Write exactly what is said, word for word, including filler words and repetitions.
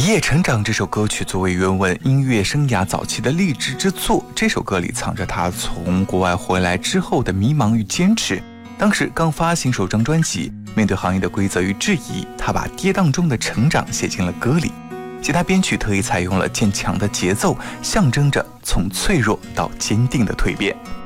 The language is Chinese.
一夜成长这首歌曲作为袁文音乐生涯早期的励志之作，这首歌里藏着他从国外回来之后的迷茫与坚持。当时刚发行首张专辑，面对行业的规则与质疑，他把跌宕中的成长写进了歌里。吉他编曲特意采用了渐强的节奏，象征着从脆弱到坚定的蜕变。